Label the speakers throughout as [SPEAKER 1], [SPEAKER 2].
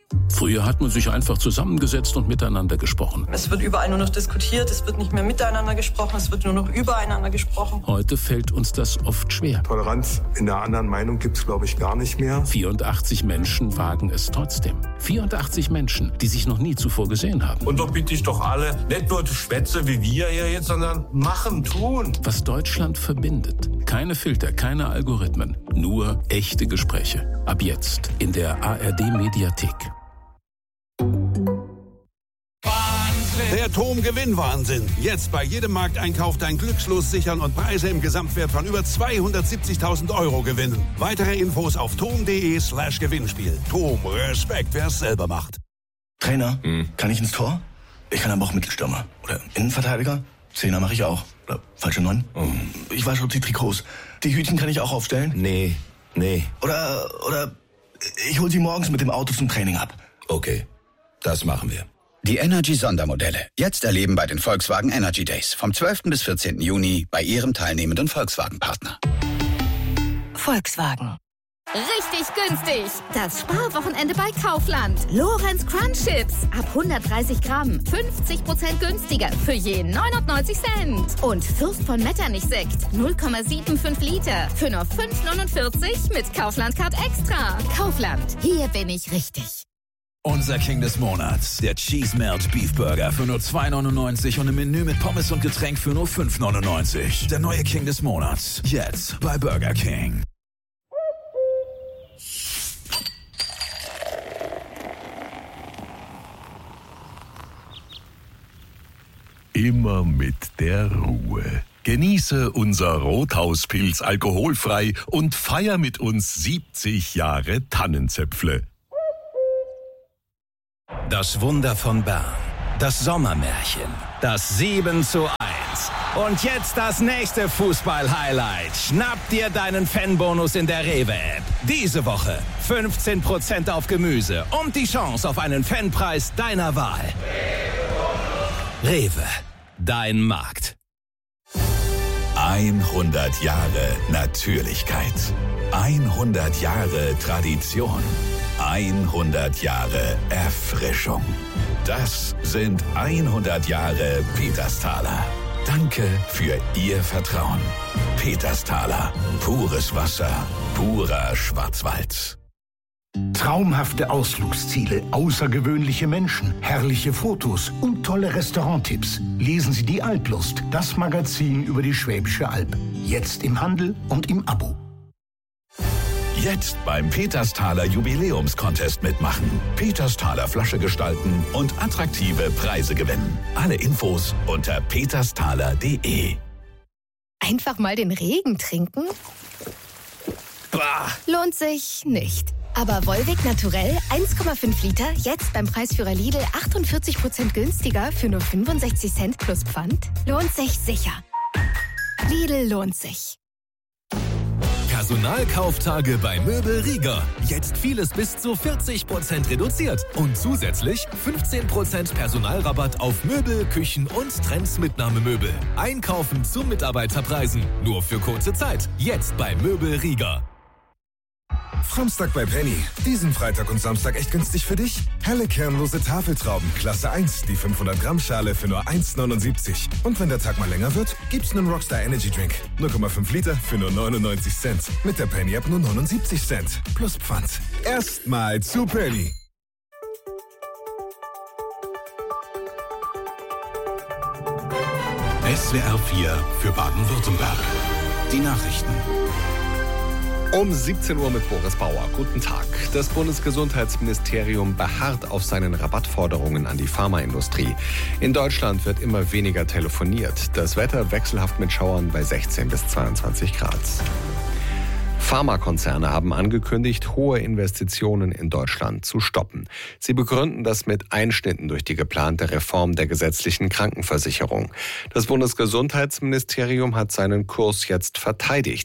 [SPEAKER 1] Früher hat man sich einfach zusammengesetzt und miteinander gesprochen.
[SPEAKER 2] Es wird überall nur noch diskutiert, es wird nicht mehr miteinander gesprochen, es wird nur noch übereinander gesprochen.
[SPEAKER 1] Heute fällt uns das oft schwer.
[SPEAKER 3] Toleranz in der anderen Meinung gibt es, glaube ich, gar nicht mehr.
[SPEAKER 1] 84 Menschen wagen es trotzdem. 84 Menschen, die sich noch nie zuvor gesehen haben.
[SPEAKER 4] Und da bitte ich doch alle, nicht nur Schwätze wie wir hier jetzt, sondern machen, tun.
[SPEAKER 1] Was Deutschland verbindet. Keine Filter, keine Algorithmen, nur echte Gespräche. Ab jetzt in der ARD-Mediathek.
[SPEAKER 5] Der TOM-Gewinn-Wahnsinn. Jetzt bei jedem Markteinkauf dein Glückslos sichern und Preise im Gesamtwert von über 270.000 € gewinnen. Weitere Infos auf tom.de/Gewinnspiel. TOM, Respekt, wer es selber macht.
[SPEAKER 6] Trainer, kann ich ins Tor? Ich kann aber auch Mittelstürmer. Oder Innenverteidiger? Zehner mache ich auch. Oder falsche 9? Ich wasche auch die Trikots. Die Hütchen kann ich auch aufstellen?
[SPEAKER 7] Nee.
[SPEAKER 6] Oder ich hol sie morgens mit dem Auto zum Training ab.
[SPEAKER 7] Okay, das machen wir.
[SPEAKER 8] Die Energy-Sondermodelle. Jetzt erleben bei den Volkswagen Energy Days. Vom 12. bis 14. Juni bei Ihrem teilnehmenden Volkswagen-Partner.
[SPEAKER 9] Volkswagen. Richtig günstig. Das Sparwochenende bei Kaufland. Lorenz Crunch Chips. Ab 130 Gramm. 50% günstiger. Für je 99 Cent. Und Fürst von Metternich Sekt. 0,75 Liter. Für nur 5,49 mit Kaufland Card Extra. Kaufland. Hier bin ich richtig.
[SPEAKER 10] Unser King des Monats, der Cheese Melt Beef Burger für nur 2,99 und im Menü mit Pommes und Getränk für nur 5,99. Der neue King des Monats, jetzt bei Burger King.
[SPEAKER 11] Immer mit der Ruhe. Genieße unser Rothauspilz alkoholfrei und feier mit uns 70 Jahre Tannenzäpfle.
[SPEAKER 12] Das Wunder von Bern, das Sommermärchen, das 7:1 und jetzt das nächste Fußball-Highlight. Schnapp dir deinen Fanbonus in der Rewe-App. Diese Woche 15% auf Gemüse und die Chance auf einen Fanpreis deiner Wahl. Rewe, dein Markt.
[SPEAKER 13] 100 Jahre Natürlichkeit. 100 Jahre Tradition. 100 Jahre Erfrischung. Das sind 100 Jahre Petersthaler. Danke für Ihr Vertrauen. Petersthaler. Pures Wasser. Purer Schwarzwald.
[SPEAKER 14] Traumhafte Ausflugsziele, außergewöhnliche Menschen, herrliche Fotos und tolle Restauranttipps. Lesen Sie die Alplust, das Magazin über die Schwäbische Alb. Jetzt im Handel und im Abo.
[SPEAKER 13] Jetzt beim Petersthaler Jubiläumscontest mitmachen. Petersthaler Flasche gestalten und attraktive Preise gewinnen. Alle Infos unter petersthaler.de.
[SPEAKER 15] Einfach mal den Regen trinken?
[SPEAKER 12] Bah.
[SPEAKER 15] Lohnt sich nicht. Aber Volvic Naturell 1,5 Liter, jetzt beim Preisführer Lidl 48% günstiger für nur 65 Cent plus Pfand? Lohnt sich sicher. Lidl lohnt sich.
[SPEAKER 16] Personalkauftage bei Möbel Rieger. Jetzt vieles bis zu 40% reduziert. Und zusätzlich 15% Personalrabatt auf Möbel, Küchen und Trends-Mitnahmemöbel. Einkaufen zu Mitarbeiterpreisen. Nur für kurze Zeit. Jetzt bei Möbel Rieger.
[SPEAKER 17] Samstag bei Penny. Diesen Freitag und Samstag echt günstig für dich? Helle kernlose Tafeltrauben, Klasse 1, die 500 Gramm Schale für nur 1,79. Und wenn der Tag mal länger wird, gibt's einen Rockstar Energy Drink. 0,5 Liter für nur 99 Cent. Mit der Penny App nur 79 Cent. Plus Pfand. Erstmal zu Penny.
[SPEAKER 11] SWR 4 für Baden-Württemberg. Die Nachrichten.
[SPEAKER 18] Um 17 Uhr mit Boris Bauer. Guten Tag. Das Bundesgesundheitsministerium beharrt auf seinen Rabattforderungen an die Pharmaindustrie. In Deutschland wird immer weniger telefoniert. Das Wetter wechselhaft mit Schauern bei 16 bis 22 Grad. Pharmakonzerne haben angekündigt, hohe Investitionen in Deutschland zu stoppen. Sie begründen das mit Einschnitten durch die geplante Reform der gesetzlichen Krankenversicherung. Das Bundesgesundheitsministerium hat seinen Kurs jetzt verteidigt.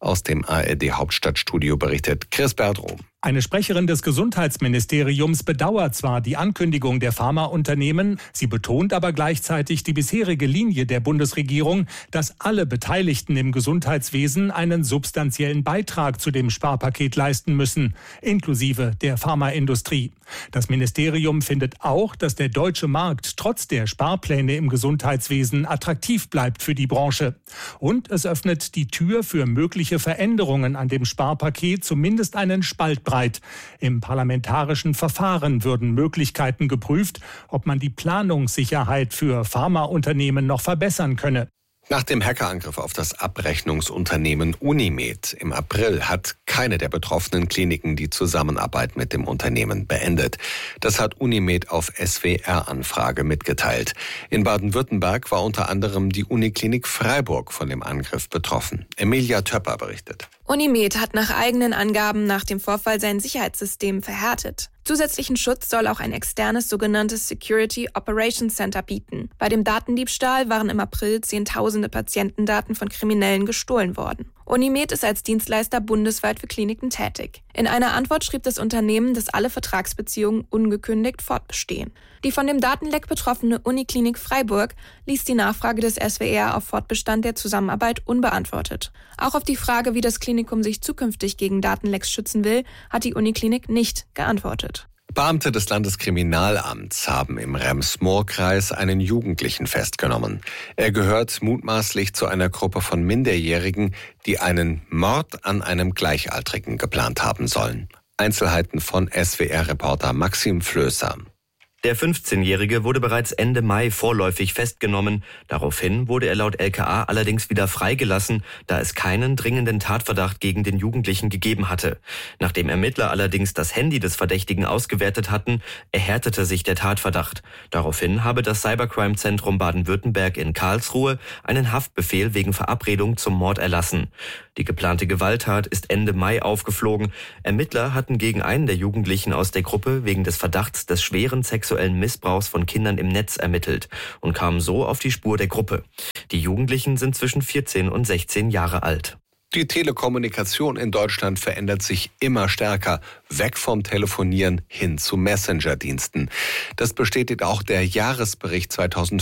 [SPEAKER 18] Aus dem ARD-Hauptstadtstudio berichtet Chris Berdrohm.
[SPEAKER 19] Eine Sprecherin des Gesundheitsministeriums bedauert zwar die Ankündigung der Pharmaunternehmen, sie betont aber gleichzeitig die bisherige Linie der Bundesregierung, dass alle Beteiligten im Gesundheitswesen einen substanziellen Beitrag zu dem Sparpaket leisten müssen, inklusive der Pharmaindustrie. Das Ministerium findet auch, dass der deutsche Markt trotz der Sparpläne im Gesundheitswesen attraktiv bleibt für die Branche. Und es öffnet die Tür für mögliche Veränderungen an dem Sparpaket, zumindest einen Spalt breit. Im parlamentarischen Verfahren würden Möglichkeiten geprüft, ob man die Planungssicherheit für Pharmaunternehmen noch verbessern könne.
[SPEAKER 18] Nach dem Hackerangriff auf das Abrechnungsunternehmen Unimed im April hat keine der betroffenen Kliniken die Zusammenarbeit mit dem Unternehmen beendet. Das hat Unimed auf SWR-Anfrage mitgeteilt. In Baden-Württemberg war unter anderem die Uniklinik Freiburg von dem Angriff betroffen. Emilia Töpper berichtet.
[SPEAKER 20] Unimed hat nach eigenen Angaben nach dem Vorfall sein Sicherheitssystem verhärtet. Zusätzlichen Schutz soll auch ein externes sogenanntes Security Operations Center bieten. Bei dem Datendiebstahl waren im April Zehntausende Patientendaten von Kriminellen gestohlen worden. Unimed ist als Dienstleister bundesweit für Kliniken tätig. In einer Antwort schrieb das Unternehmen, dass alle Vertragsbeziehungen ungekündigt fortbestehen. Die von dem Datenleck betroffene Uniklinik Freiburg ließ die Nachfrage des SWR auf Fortbestand der Zusammenarbeit unbeantwortet. Auch auf die Frage, wie das Klinikum sich zukünftig gegen Datenlecks schützen will, hat die Uniklinik nicht geantwortet.
[SPEAKER 18] Beamte des Landeskriminalamts haben im Rems-Murr-Kreis einen Jugendlichen festgenommen. Er gehört mutmaßlich zu einer Gruppe von Minderjährigen, die einen Mord an einem Gleichaltrigen geplant haben sollen. Einzelheiten von SWR-Reporter Maxim Flößer.
[SPEAKER 21] Der 15-Jährige wurde bereits Ende Mai vorläufig festgenommen. Daraufhin wurde er laut LKA allerdings wieder freigelassen, da es keinen dringenden Tatverdacht gegen den Jugendlichen gegeben hatte. Nachdem Ermittler allerdings das Handy des Verdächtigen ausgewertet hatten, erhärtete sich der Tatverdacht. Daraufhin habe das Cybercrime-Zentrum Baden-Württemberg in Karlsruhe einen Haftbefehl wegen Verabredung zum Mord erlassen. Die geplante Gewalttat ist Ende Mai aufgeflogen. Ermittler hatten gegen einen der Jugendlichen aus der Gruppe wegen des Verdachts des schweren sexuellen Missbrauchs von Kindern im Netz ermittelt und kamen so auf die Spur der Gruppe. Die Jugendlichen sind zwischen 14 und 16 Jahre alt.
[SPEAKER 18] Die Telekommunikation in Deutschland verändert sich immer stärker, weg vom Telefonieren hin zu Messenger-Diensten. Das bestätigt auch der Jahresbericht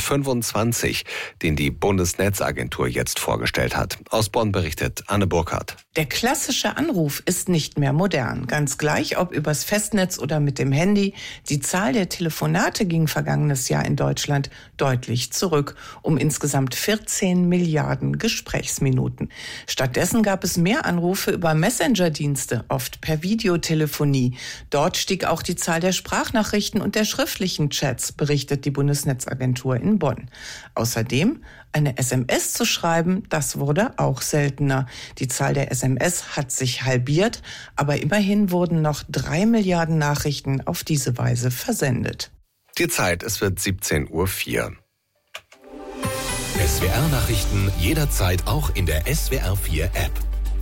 [SPEAKER 18] 2025, den die Bundesnetzagentur jetzt vorgestellt hat. Aus Bonn berichtet Anne Burkhardt.
[SPEAKER 22] Der klassische Anruf ist nicht mehr modern. Ganz gleich, ob übers Festnetz oder mit dem Handy. Die Zahl der Telefonate ging vergangenes Jahr in Deutschland deutlich zurück, um insgesamt 14 Milliarden Gesprächsminuten. Stattdessen gab es mehr Anrufe über Messenger-Dienste, oft per Videotelefonie. Dort stieg auch die Zahl der Sprachnachrichten und der schriftlichen Chats, berichtet die Bundesnetzagentur in Bonn. Außerdem eine SMS zu schreiben, das wurde auch seltener. Die Zahl der SMS hat sich halbiert, aber immerhin wurden noch 3 Milliarden Nachrichten auf diese Weise versendet.
[SPEAKER 18] Die Zeit, es wird 17:04 Uhr.
[SPEAKER 16] SWR-Nachrichten jederzeit auch in der SWR4-App.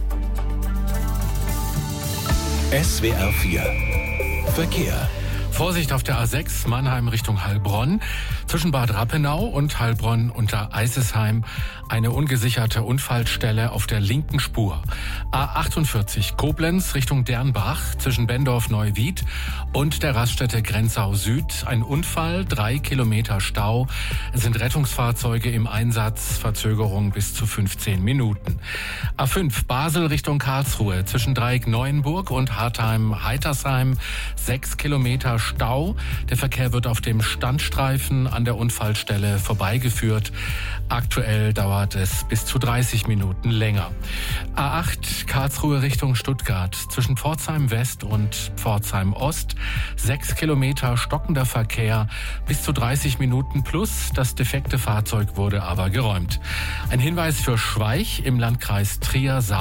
[SPEAKER 16] SWR4 Verkehr.
[SPEAKER 1] Vorsicht auf der A6 Mannheim Richtung Heilbronn. Zwischen Bad Rappenau und Heilbronn unter Eisesheim eine ungesicherte Unfallstelle auf der linken Spur. A48 Koblenz Richtung Dernbach zwischen Bendorf-Neuwied und der Raststätte Grenzau Süd. Ein Unfall, 3 Kilometer Stau. Es sind Rettungsfahrzeuge im Einsatz, Verzögerung bis zu 15 Minuten. A5 Basel Richtung Karlsruhe zwischen Dreieck-Neuenburg und Hartheim-Heitersheim 6 Kilometer Stau. Der Verkehr wird auf dem Standstreifen an der Unfallstelle vorbeigeführt. Aktuell dauert es bis zu 30 Minuten länger. A8 Karlsruhe Richtung Stuttgart zwischen Pforzheim West und Pforzheim Ost 6 Kilometer stockender Verkehr bis zu 30 Minuten plus. Das defekte Fahrzeug wurde aber geräumt. Ein Hinweis für Schweich im Landkreis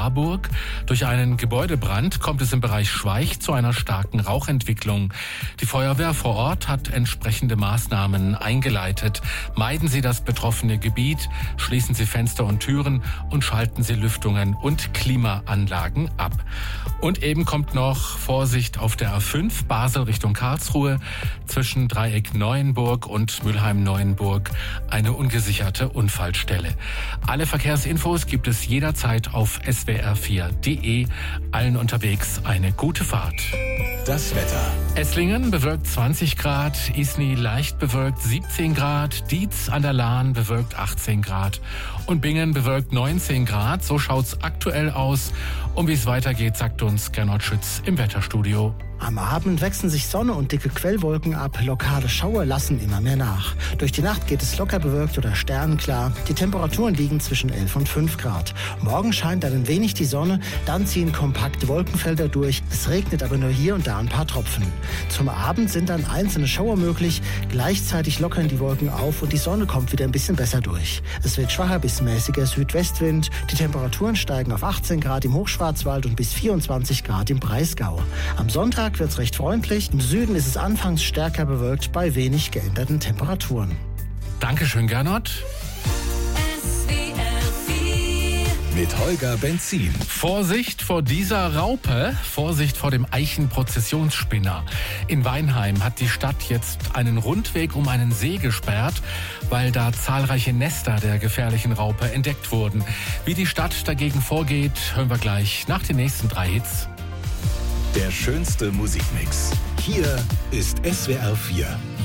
[SPEAKER 1] Trier-Saarburg. Durch einen Gebäudebrand kommt es im Bereich Schweich zu einer starken Rauchentwicklung. Die Feuerwehr vor Ort hat entsprechende Maßnahmen eingeleitet. Meiden Sie das betroffene Gebiet, schließen Sie Fenster und Türen und schalten Sie Lüftungen und Klimaanlagen ab. Und eben kommt noch Vorsicht auf der A5 Basel Richtung Karlsruhe zwischen Dreieck Neuenburg und Mülheim-Neuenburg eine ungesicherte Unfallstelle. Alle Verkehrsinfos gibt es jederzeit auf swr4.de. Allen unterwegs eine gute Fahrt.
[SPEAKER 10] Das Wetter.
[SPEAKER 1] Esslingen bewölkt 20 Grad, Isny leicht bewölkt 17 Grad, Dietz an der Lahn bewölkt 18 Grad und Bingen bewölkt 19 Grad. So schaut's aktuell aus. Und wie es weitergeht, sagt uns Gernot Schütz im Wetterstudio.
[SPEAKER 2] Am Abend wechseln sich Sonne und dicke Quellwolken ab. Lokale Schauer lassen immer mehr nach. Durch die Nacht geht es locker bewölkt oder sternenklar. Die Temperaturen liegen zwischen 11 und 5 Grad. Morgen scheint dann ein wenig die Sonne, dann ziehen kompakte Wolkenfelder durch. Es regnet aber nur hier und da ein paar Tropfen. Zum Abend sind dann einzelne Schauer möglich. Gleichzeitig lockern die Wolken auf und die Sonne kommt wieder ein bisschen besser durch. Es wird schwacher bis mäßiger Südwestwind. Die Temperaturen steigen auf 18 Grad im Hochschwarzwald und bis 24 Grad im Breisgau. Am Sonntag wird es recht freundlich. Im Süden ist es anfangs stärker bewölkt bei wenig geänderten Temperaturen.
[SPEAKER 1] Dankeschön, Gernot.
[SPEAKER 10] Mit Holger Benzin.
[SPEAKER 1] Vorsicht vor dieser Raupe, Vorsicht vor dem Eichenprozessionsspinner. In Weinheim hat die Stadt jetzt einen Rundweg um einen See gesperrt, weil da zahlreiche Nester der gefährlichen Raupe entdeckt wurden. Wie die Stadt dagegen vorgeht, hören wir gleich nach den nächsten 3 Hits.
[SPEAKER 10] Der schönste Musikmix. Hier ist SWR 4.